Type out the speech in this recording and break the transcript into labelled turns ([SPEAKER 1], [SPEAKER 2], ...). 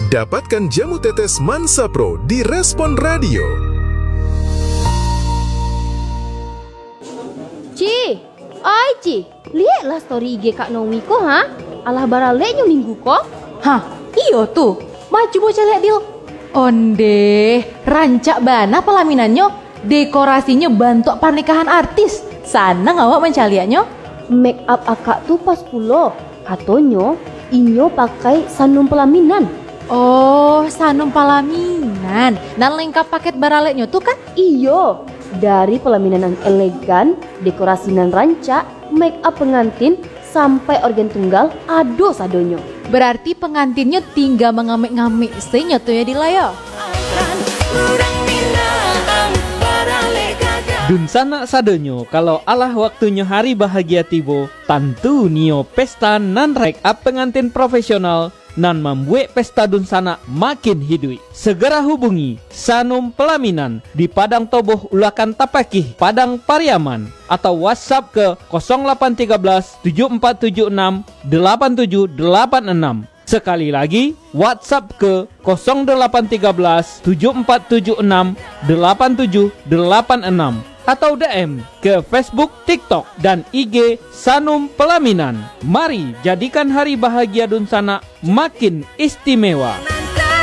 [SPEAKER 1] Dapatkan jamu tetes Mansa Pro di Respon Radio.
[SPEAKER 2] Ci, oi Ci, lihatlah story IG Kak Naomi ko ha. Alah baraleknya minggu ko.
[SPEAKER 3] Hah, iyo tuh. Maju bocah lihat Bil. Onde, rancak bana pelaminannya, dekorasinya bantu pernikahan artis. Sana ngawak mencaliannya.
[SPEAKER 2] Make up akak tuh pas pulo. Katonyo, inyo pakai sanum pelaminan.
[SPEAKER 3] Oh, sanum pelaminan. Nan lengkap paket baraleknya tuh kan?
[SPEAKER 2] Iyo, dari pelaminan yang elegan, dekorasi nan rancak, make up pengantin, sampai organ tunggal, ado sadonyo.
[SPEAKER 3] Berarti pengantinnya tinggal mengamik-ngamik senyoto ya di layar.
[SPEAKER 4] Dun sana sadonyo kalau alah waktunya hari bahagia tibo, tentu nio pesta nan rek up pengantin profesional nan membuat pesta dun sana makin hidup. Segera hubungi Sanum Pelaminan di Padang Toboh Ulakan Tapakih, Padang Pariaman, atau WhatsApp ke 0813 7476 8786. Sekali lagi, WhatsApp ke 0813 7476 8786 atau DM ke Facebook, TikTok, dan IG Sanum Pelaminan. Mari jadikan hari bahagia dun sana makin istimewa.